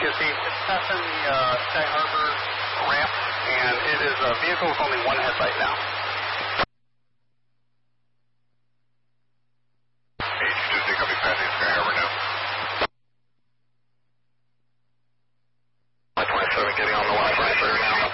received. It's passing the Sky Harbor ramp, and it is a vehicle with only one headlight now. H2C copy passing Sky Harbor now. 27 getting on the Wi-Fi, sir.